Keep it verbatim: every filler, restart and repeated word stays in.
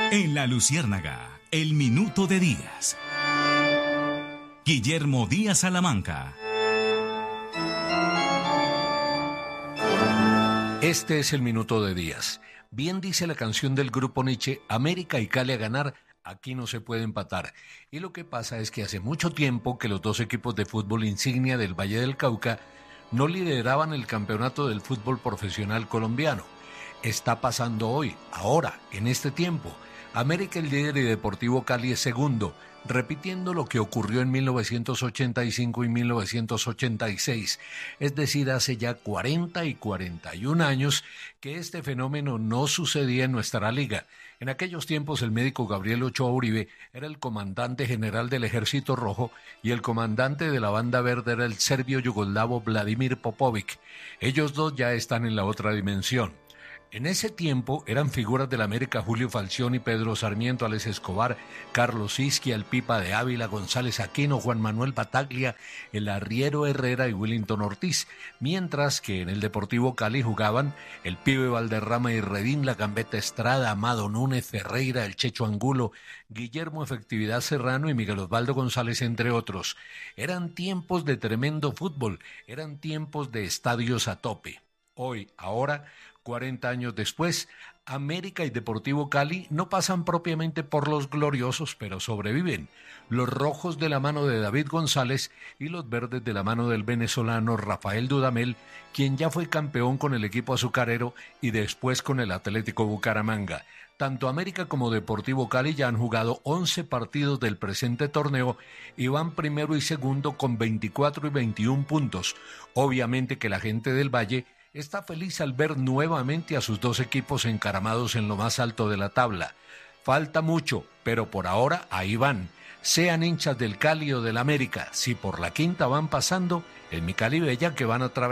En La Luciérnaga, el minuto de Díaz. Guillermo Díaz Salamanca. Este es el minuto de Díaz. Bien dice la canción del grupo Nietzsche, América y Cali a ganar, aquí no se puede empatar. Y lo que pasa es que hace mucho tiempo que los dos equipos de fútbol insignia del Valle del Cauca no lideraban el campeonato del fútbol profesional colombiano. Está pasando hoy, ahora, en este tiempo. América es líder y Deportivo Cali es segundo, repitiendo lo que ocurrió en mil novecientos ochenta y cinco y mil novecientos ochenta y seis, es decir, hace ya cuarenta y cuarenta y un años que este fenómeno no sucedía en nuestra liga. En aquellos tiempos el médico Gabriel Ochoa Uribe era el comandante general del Ejército Rojo y el comandante de la Banda Verde era el serbio yugoslavo Vladimir Popovic. Ellos dos ya están en la otra dimensión. En ese tiempo eran figuras del América Julio Falcioni, Pedro Sarmiento, Alex Escobar, Carlos Isquia, el Pipa de Ávila, González Aquino, Juan Manuel Bataglia, el Arriero Herrera y Willington Ortiz, mientras que en el Deportivo Cali jugaban el Pibe Valderrama y Redín, la Gambetta Estrada, Amado Núñez, Ferreira, el Checho Angulo, Guillermo Efectividad Serrano y Miguel Osvaldo González, entre otros. Eran tiempos de tremendo fútbol, eran tiempos de estadios a tope. Hoy, ahora, cuarenta años después, América y Deportivo Cali no pasan propiamente por los gloriosos, pero sobreviven. Los rojos de la mano de David González y los verdes de la mano del venezolano Rafael Dudamel, quien ya fue campeón con el equipo azucarero y después con el Atlético Bucaramanga. Tanto América como Deportivo Cali ya han jugado once partidos del presente torneo y van primero y segundo con veinticuatro y veintiún puntos. Obviamente que la gente del Valle está feliz al ver nuevamente a sus dos equipos encaramados en lo más alto de la tabla. Falta mucho, pero por ahora ahí van. Sean hinchas del Cali o del América, si por la quinta van pasando, en mi Cali Bella que van a través